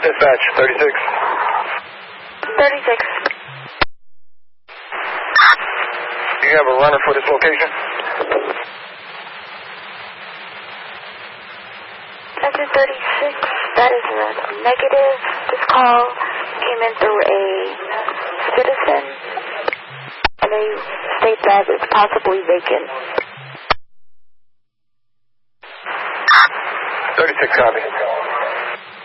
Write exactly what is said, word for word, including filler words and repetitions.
Dispatch, thirty-six. thirty-six. Do you have a runner for this location? Engine thirty-six, that is a negative. This call came in through a citizen, and they state that it's possibly vacant. thirty-six, copy.